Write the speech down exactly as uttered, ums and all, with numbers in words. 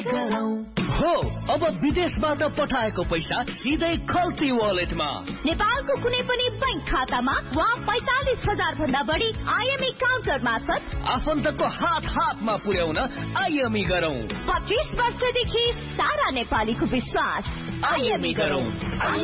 हो अब विदेशबाट पठाएको पैसा सिधै खल्ती वालेटमा नेपालको कुनै पनि बैंक खातामा वा पैंतालीस हजार भन्दा बढी आईएमई काउन्टर मार्फत आफन्तको हात हातमा पुर्याउन आईएमई गरौं। पच्चीस वर्षदेखि सारा नेपालीको विश्वास आईएमई गरौं।